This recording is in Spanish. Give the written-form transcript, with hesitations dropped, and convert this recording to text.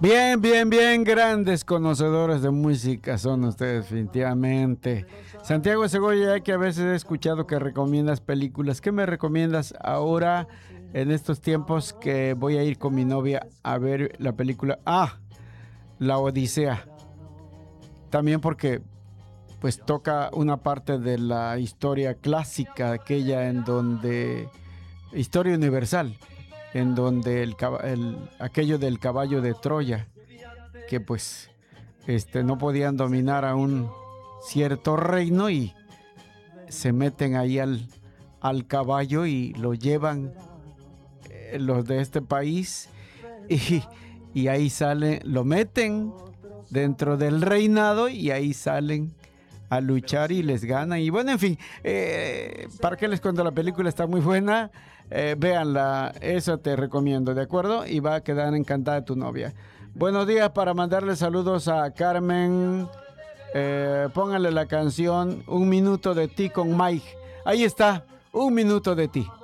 Bien, bien, bien, grandes conocedores de música son ustedes, definitivamente. Santiago Segovia, ya que a veces he escuchado que recomiendas películas. ¿Qué me recomiendas ahora en estos tiempos que voy a ir con mi novia a ver la película? La Odisea. También porque pues toca una parte de la historia clásica, aquella en donde historia universal, en donde aquello del caballo de Troya, que pues no podían dominar a un cierto reino y se meten ahí al caballo y lo llevan los de este país y, y ahí salen, lo meten dentro del reinado y ahí salen a luchar y les ganan. Y bueno, en fin, ¿para qué les cuento? La película está muy buena. Véanla, eso te recomiendo, ¿de acuerdo? Y va a quedar encantada tu novia. Buenos días para mandarle saludos a Carmen. Póngale la canción Un Minuto de Ti con Mike. Ahí está, Un Minuto de Ti.